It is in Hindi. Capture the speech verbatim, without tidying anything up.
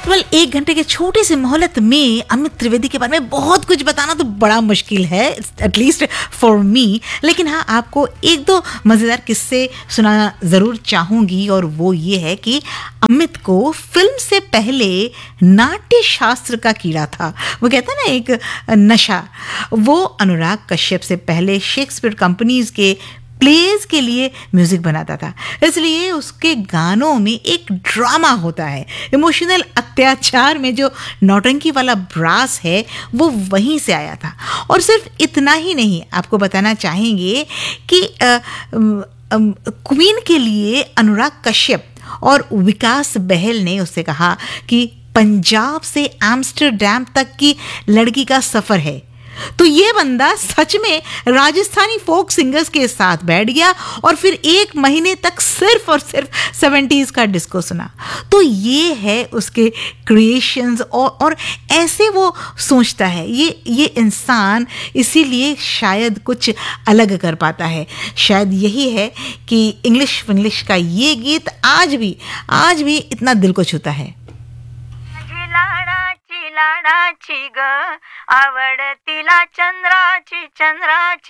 केवल एक घंटे के छोटे से मोहलत में अमित त्रिवेदी के बारे में बहुत कुछ बताना तो बड़ा मुश्किल है, एटलीस्ट फॉर मी। लेकिन हाँ, आपको एक दो मज़ेदार किस्से सुनाना ज़रूर चाहूँगी, और वो ये है कि अमित को फिल्म से पहले नाट्य शास्त्र का कीड़ा था। वो कहता है ना, एक नशा। वो अनुराग कश्यप से पहले शेक्सपियर कंपनीज के प्लेज के लिए म्यूजिक बनाता था, इसलिए उसके गानों में एक ड्रामा होता है। इमोशनल अत्याचार में जो नौटंकी वाला ब्रास है वो वहीं से आया था। और सिर्फ इतना ही नहीं, आपको बताना चाहेंगे कि क्वीन के लिए अनुराग कश्यप और विकास बहल ने उससे कहा कि पंजाब से एम्स्टरडैम तक की लड़की का सफर है। तो ये बंदा सच में राजस्थानी फोक सिंगर्स के साथ बैठ गया और फिर एक महीने तक सिर्फ और सिर्फ सेवेंटीज का डिस्को सुना। तो ये है उसके क्रिएशंस, और, और ऐसे वो सोचता है। ये ये इंसान इसीलिए शायद कुछ अलग कर पाता है। शायद यही है कि इंग्लिश विंग्लिश का ये गीत आज भी आज भी इतना दिल को छूता है। लाडाची लाडाची ग आवडतीला चंद्राची चंद्राची